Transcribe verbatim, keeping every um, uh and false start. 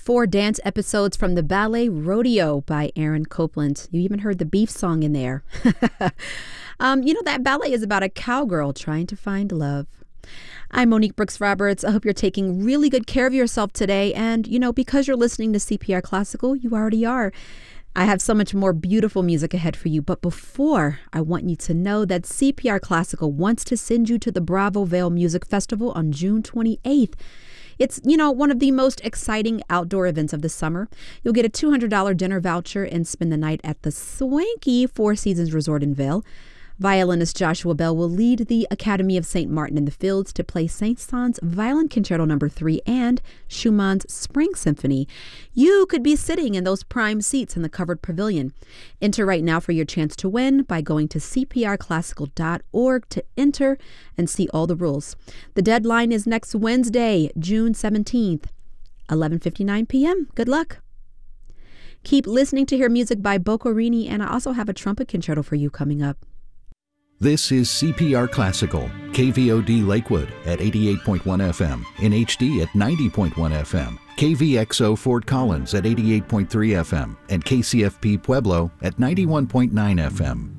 four dance episodes from the ballet Rodeo by Aaron Copland. You even heard the beef song in there. um, you know, that ballet is about a cowgirl trying to find love. I'm Monique Brooks Roberts. I hope you're taking really good care of yourself today. And, you know, because you're listening to C P R Classical, you already are. I have so much more beautiful music ahead for you. But before, I want you to know that C P R Classical wants to send you to the Bravo Vale Music Festival on June twenty-eighth. It's, you know, one of the most exciting outdoor events of the summer. You'll get a two hundred dollars dinner voucher and spend the night at the swanky Four Seasons Resort in Vail. Violinist Joshua Bell will lead the Academy of Saint Martin in the Fields to play Saint-Saëns Violin Concerto Number three and Schumann's Spring Symphony. You could be sitting in those prime seats in the covered pavilion. Enter right now for your chance to win by going to c p r classical dot org to enter and see all the rules. The deadline is next Wednesday, June seventeenth, eleven fifty-nine p.m. Good luck. Keep listening to hear music by Boccherini, and I also have a trumpet concerto for you coming up. This is C P R Classical, K V O D Lakewood at eighty-eight point one F M, in H D at ninety point one F M, K V X O Fort Collins at eighty-eight point three F M, and K C F P Pueblo at ninety-one point nine F M.